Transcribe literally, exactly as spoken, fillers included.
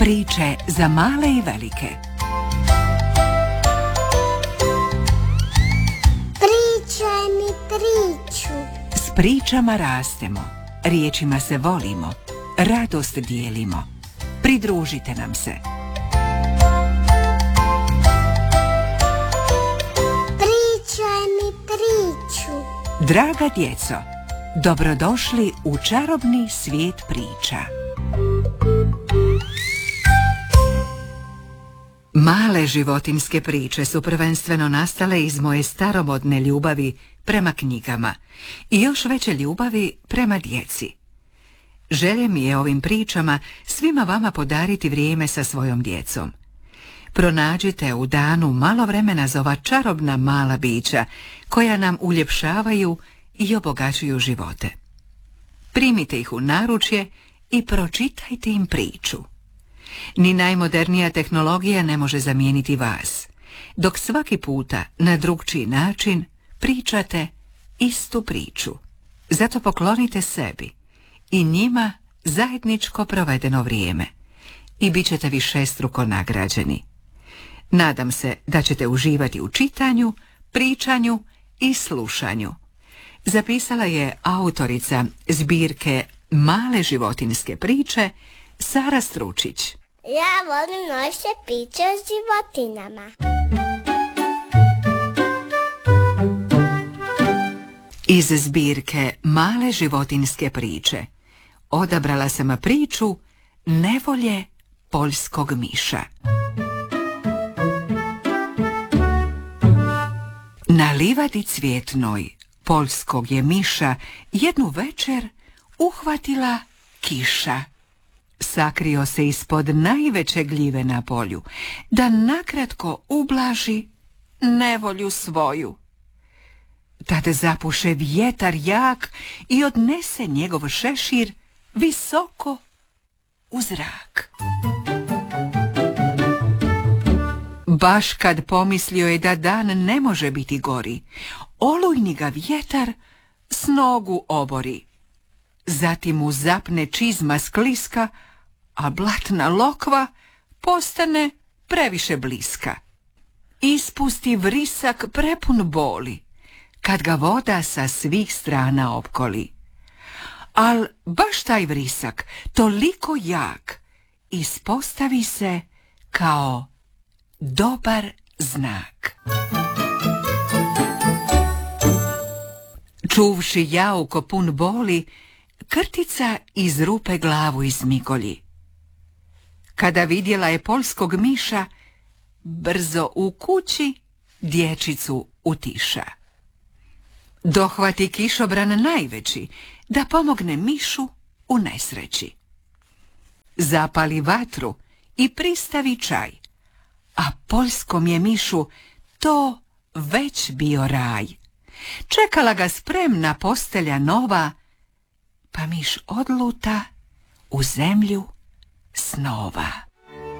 Priče za male i velike. Pričaj mi priču. S pričama rastemo, riječima se volimo, radost dijelimo. Pridružite nam se. Pričaj mi priču. Draga djeco, dobrodošli u čarobni svijet priča. Male životinjske priče su prvenstveno nastale iz moje staromodne ljubavi prema knjigama i još veće ljubavi prema djeci. Želje mi je ovim pričama svima vama podariti vrijeme sa svojom djecom. Pronađite u danu malo vremena za ova čarobna mala bića koja nam uljepšavaju i obogaćuju živote. Primite ih u naručje i pročitajte im priču. Ni najmodernija tehnologija ne može zamijeniti vas, dok svaki puta na drugčiji način pričate istu priču. Zato poklonite sebi i njima zajedničko provedeno vrijeme i bit ćete višestruko nagrađeni. Nadam se da ćete uživati u čitanju, pričanju i slušanju. Zapisala je autorica zbirke Male životinjske priče Sara Stručić. Ja volim naše priče o životinjama. Iz zbirke Male životinjske priče odabrala sam priču Nevolje poljskog miša. Na livadi cvjetnoj poljskog je miša jednu večer uhvatila kiša. Sakrio se ispod najveće gljive na polju, da nakratko ublaži nevolju svoju. Tad zapuše vjetar jak i odnese njegov šešir visoko u zrak. Baš kad pomislio je da dan ne može biti gori, olujni ga vjetar s nogu obori. Zatim mu zapne čizma skliska, a blatna lokva postane previše bliska. Ispusti vrisak prepun boli, kad ga voda sa svih strana opkoli. Al baš taj vrisak, toliko jak, ispostavi se kao dobar znak. Čuvši jauko pun boli, krtica iz rupe glavu izmigolji. Kada vidjela je poljskog miša, brzo u kući dječicu utiša. Dohvati kišobran najveći da pomogne mišu u nesreći. Zapali vatru i pristavi čaj, a poljskom je mišu to već bio raj. Čekala ga spremna postelja nova, pa miš odluta u zemlju snova.